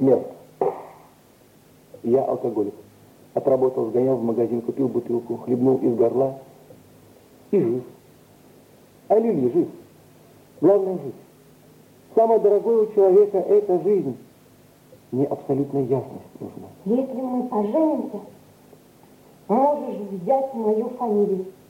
Нет. Я алкоголик. Отработал, сгонял в магазин, купил бутылку, хлебнул из горла и жив. А Лилия жив. Главное жив. Самое дорогое у человека – это жизнь. Мне абсолютная ясность нужна. Если мы поженимся, можешь взять мою фамилию.